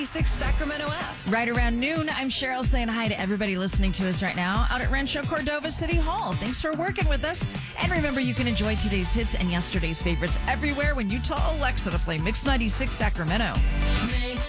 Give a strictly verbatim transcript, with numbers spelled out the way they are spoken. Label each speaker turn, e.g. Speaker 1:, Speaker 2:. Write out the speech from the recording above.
Speaker 1: ninety-six Sacramento app.
Speaker 2: Right around noon, I'm Cheryl saying hi to everybody listening to us right now out at Rancho Cordova City Hall. Thanks for working with us. And remember, you can enjoy today's hits and yesterday's favorites everywhere when you tell Alexa to play Mix ninety-six Sacramento.